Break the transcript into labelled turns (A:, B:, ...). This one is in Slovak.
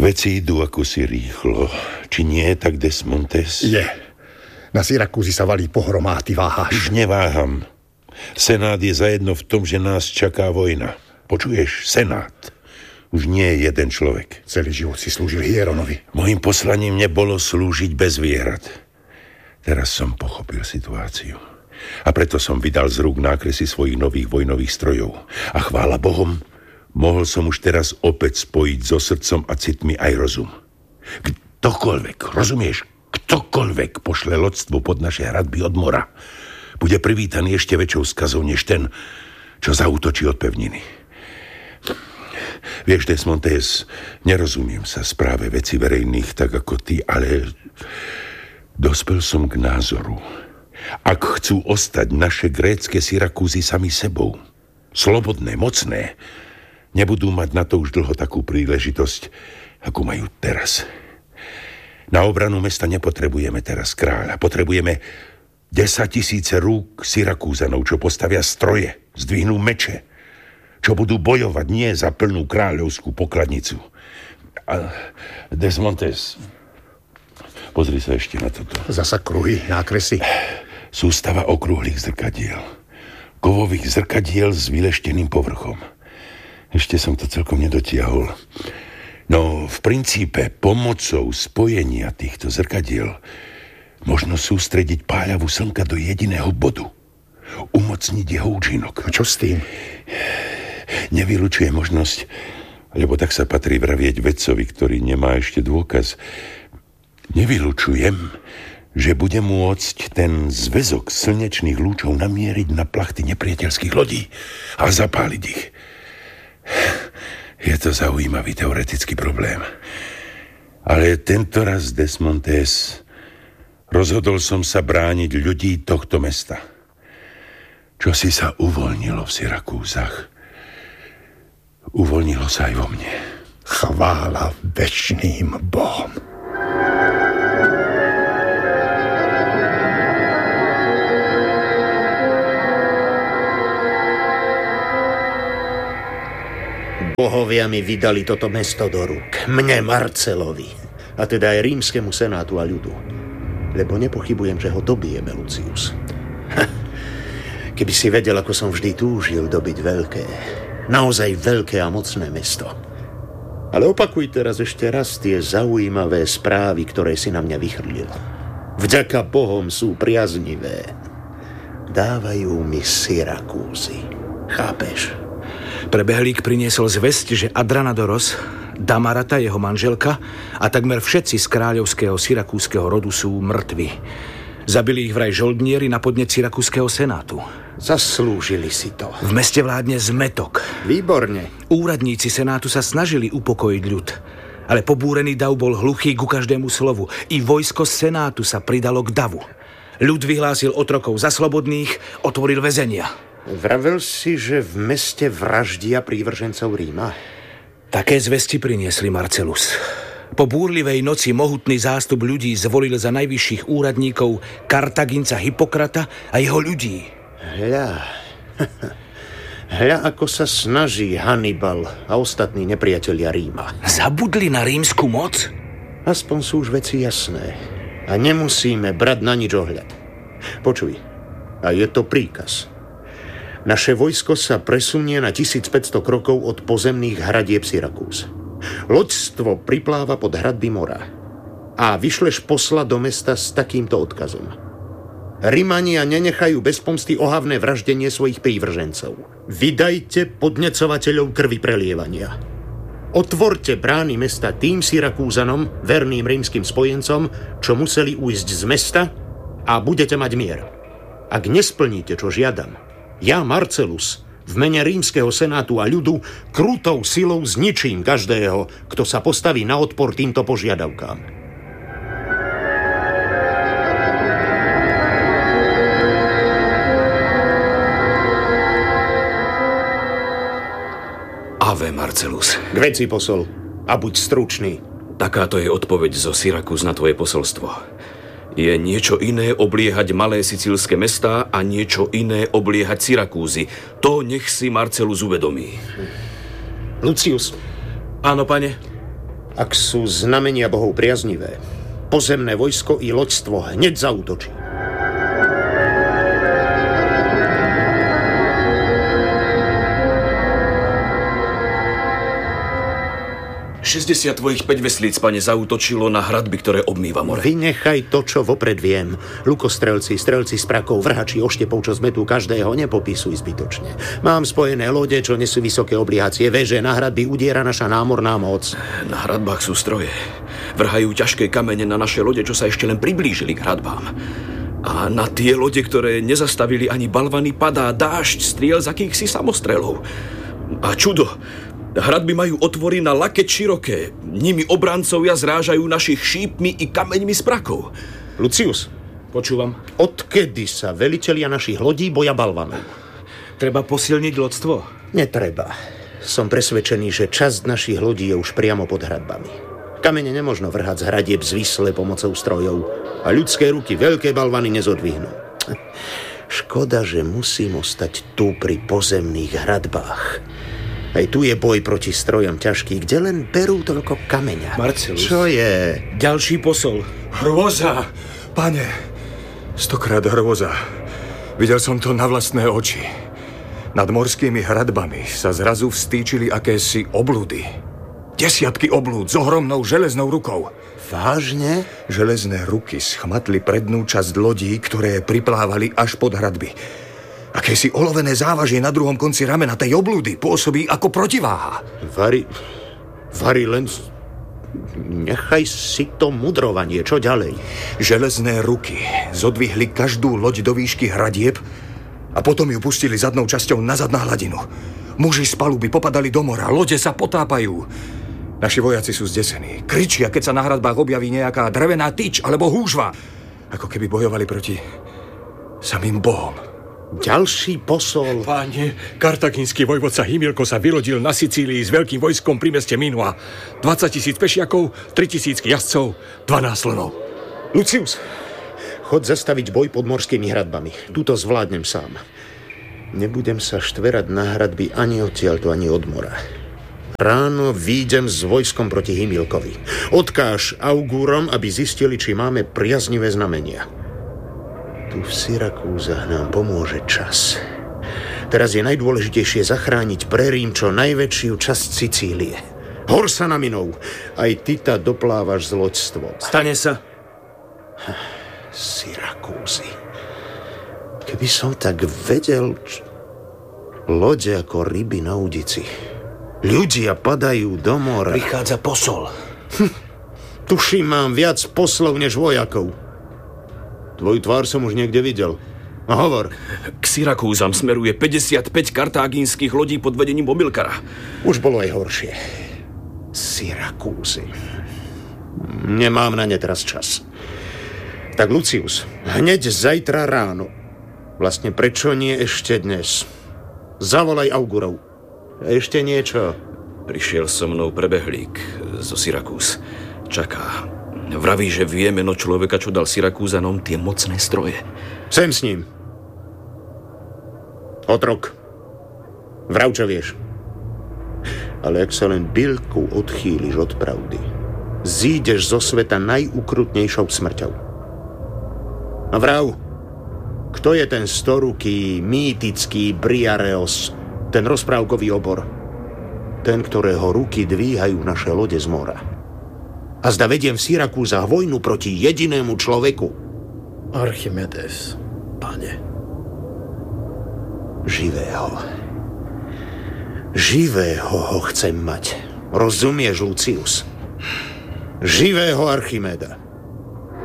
A: Veci idú ako si rýchlo. Či nie, tak Desmontes?
B: Je. Na Syrakúzy sa valí pohroma a ty váhaš.
A: Už neváham. Senát je zajedno v tom, že nás čaká vojna. Počuješ? Senát. Už nie je jeden človek.
B: Celý život si slúžil Hieronovi.
A: Mojím poslaním nebolo slúžiť bez výhrad. Teraz som pochopil situáciu. A preto som vydal z rúk nákresy svojich nových vojnových strojov. A chvála Bohom, mohol som už teraz opäť spojiť so srdcom a citmi aj rozum. Ktokoľvek, rozumieš? Ktokoľvek pošle lodstvo pod naše hradby od mora, bude privítaný ešte väčšou skazou než ten, čo zaútočí od pevniny. Vieš, Desmontes, nerozumiem sa správe veci verejných tak ako ty, ale dospel som k názoru. Ak chcú ostať naše grécke Syrakúzy sami sebou, slobodné, mocné, nebudú mať na to už dlho takú príležitosť, ako majú teraz. Na obranu mesta nepotrebujeme teraz kráľa. Potrebujeme 10 000 rúk Syrakúzanov, čo postavia stroje, zdvihnú meče, čo budú bojovať nie za plnú kráľovskú pokladnicu. A Desmontes, pozri sa ešte na toto.
B: Zasa kruhy, nákresy.
A: Sústava okrúhlych zrkadiel. Kovových zrkadiel s vylešteným povrchom. Ešte som to celkom nedotiahol. No, v princípe pomocou spojenia týchto zrkadiel možno sústrediť páľavu slnka do jediného bodu. Umocniť jeho účinok.
B: A čo s tým?
A: Nevylučuje možnosť, lebo tak sa patrí vravieť vedcovi, ktorý nemá ešte dôkaz. Nevylučujem, že bude môcť ten zväzok slnečných lúčov namieriť na plachty nepriateľských lodí a zapáliť ich. Je to zaujímavý teoretický problém. Ale tento raz, Desmontes, rozhodol som sa brániť ľudí tohto mesta. Čo si sa uvoľnilo v Syrakúzach, uvoľnilo sa aj vo mne.
B: Chvála večným Bohom.
C: Bohovia mi vydali toto mesto do rúk. Mne, Marcelovi. A teda aj rímskemu senátu a ľudu. Lebo nepochybujem, že ho dobijeme, Lucius. Keby si vedel, ako som vždy túžil dobiť veľké, naozaj veľké a mocné mesto. Ale opakuj teraz ešte raz tie zaujímavé správy, ktoré si na mňa vychrlil. Vďaka Bohom sú priaznivé. Dávajú mi Syrakúzy. Chápeš?
D: Prebehlík priniesol zvesť, že Adranadoros, Damarata, jeho manželka a takmer všetci z kráľovského syrakúskeho rodu sú mŕtvi. Zabili ich vraj žoldnieri na podnet syrakúskeho senátu.
C: Zaslúžili si to.
D: V meste vládne zmetok.
C: Výborne.
D: Úradníci senátu sa snažili upokojiť ľud, ale pobúrený dav bol hluchý ku každému slovu. I vojsko senátu sa pridalo k davu. Ľud vyhlásil otrokov za slobodných, otvoril väzenia.
C: Vravel si, že v meste vraždia prívržencov Ríma?
D: Také zvesti priniesli, Marcelus. Po búrlivej noci mohutný zástup ľudí zvolil za najvyšších úradníkov Kartaginca Hippokrata a jeho ľudí. Hľa, ako sa snaží Hannibal a ostatní nepriatelia Ríma. Zabudli na rímsku moc?
C: Aspoň sú už veci jasné. A nemusíme brať na nič ohľad. Počuj, a je to príkaz. Naše vojsko sa presunie na 1500 krokov od pozemných hradieb Syrakúz. Loďstvo pripláva pod hradby mora. A vyšleš posla do mesta s takýmto odkazom. Rimania nenechajú bez pomsty ohavné vraždenie svojich prívržencov. Vydajte podnecovateľov krvi prelievania. Otvorte brány mesta tým Syrakúzanom, verným rímskym spojencom, čo museli ujsť z mesta, a budete mať mier. Ak nesplníte, čo žiadam, ja, Marcelus, v mene rímskeho senátu a ľudu, krutou silou zničím každého, kto sa postaví na odpor týmto požiadavkám.
D: Ave, Marcelus.
C: K veci, posol, a buď stručný.
E: Takáto je odpoveď zo Syrakúz na tvoje posolstvo. Je niečo iné obliehať malé sicílske mestá a niečo iné obliehať Syrakúzy. To nech si Marcelus uvedomí.
C: Lucius.
D: Áno, pane.
C: Ak sú znamenia bohov priaznivé, pozemné vojsko i loďstvo hneď zaútočí.
E: 60 tvojich 5 veslíc, pane, zaútočilo na hradby, ktoré obmýva more.
C: Vynechaj to, čo vopred viem. Lukostrelci, strelci z prakov, vrhači oštepov, čo zmetú každého, nepopisuj zbytočne. Mám spojené lode, čo nesú vysoké oblihácie, veže, na hradby udiera naša námorná moc.
E: Na hradbách sú stroje. Vrhajú ťažké kamene na naše lode, čo sa ešte len priblížili k hradbám. A na tie lode, ktoré nezastavili ani balvany, padá dážď striel z akýchsi samostrelov. A čudo, hradby majú otvory na lakeť široké. Nimi obrancovia zrážajú našich šípmi i kameňmi z prakov.
C: Lucius,
D: Počúvam.
C: odkedy sa velitelia našich lodí boja balvanov?
D: Treba posilniť lodstvo.
C: Netreba. Som presvedčený, že časť našich lodí je už priamo pod hradbami. Kamene nemožno vrhať z hradieb zvisle pomocou strojov a ľudské ruky veľké balvany nezodvihnú. Škoda, že musím ostať tu pri pozemných hradbách. Aj tu je boj proti strojom ťažký, kde len berú toľko kameňa.
D: Marcelus.
C: Čo je?
D: Ďalší posol.
F: Hrôza, pane. 100-krát hrôza. Videl som to na vlastné oči. Nad morskými hradbami sa zrazu vstýčili akési oblúdy. Desiatky oblúd s ohromnou železnou rukou.
C: Vážne?
F: Železné ruky schmatli prednú časť lodí, ktoré priplávali až pod hradby. Akési olovené závažie na druhom konci ramena tej oblúdy pôsobí ako protiváha.
C: Vari, len... Nechaj si to mudrovanie, čo ďalej?
F: Železné ruky zodvihli každú loď do výšky hradieb a potom ju pustili zadnou časťou nazad na hladinu. Muži z paluby popadali do mora, lode sa potápajú. Naši vojaci sú zdesení. Kričia, keď sa na hradbách objaví nejaká drevená tyč alebo húžva. Ako keby bojovali proti samým bohom.
C: Ďalší posol.
G: Páne, kartagínsky vojvodca Himilko sa vylodil na Sicílii s veľkým vojskom pri meste Minua. 20 000 pešiakov, 3 000 jazdcov, 12 slonov.
C: Lucius, chod zastaviť boj pod morskými hradbami. Tuto zvládnem sám. Nebudem sa štverať na hradby ani odtiaľto, ani od mora. Ráno výjdem s vojskom proti Himilkovi. Odkáž augúrom, aby zistili, či máme priaznivé znamenia. Tu v Syrakúzach nám pomôže čas. Teraz je najdôležitejšie zachrániť pre Rím čo najväčšiu časť Sicílie. Hor sa na minou. Aj ty ta doplávaš s loďstvom.
D: Stane sa.
C: Syrakúzy. Keby som tak vedel... Lode ako ryby na udici. Ľudia padajú do mora.
D: Prichádza posol.
C: Tuším, mám viac poslov než vojakov. Tvoju tvár som už niekde videl. No hovor.
E: K Syrakúzam smeruje 55 kartáginských lodí pod vedením Bomilkara.
C: Už bolo aj horšie. Syrakúzy. Nemám na ne teraz čas. Tak Lucius, hneď zajtra ráno. Vlastne prečo nie ešte dnes? Zavolaj augurov. Ešte niečo.
E: Prišiel so mnou prebehlík zo Syrakúz. Čaká. Vraví, že vie meno človeka, čo dal Syrakúzanom tie mocné stroje.
C: Sem s ním. Otrok. Vrav, čo vieš. Ale ak sa len bilku odchýliš od pravdy, zídeš zo sveta najukrutnejšou smrťou. A vrav, kto je ten storuký, mýtický Briareos, ten rozprávkový obor? Ten, ktorého ruky dvíhajú naše lode z mora. A zda vediem v Syrakúzach vojnu proti jedinému človeku.
H: Archimedes, pane.
C: Živého. Živého ho chcem mať. Rozumieš, Lucius? Živého Archimeda.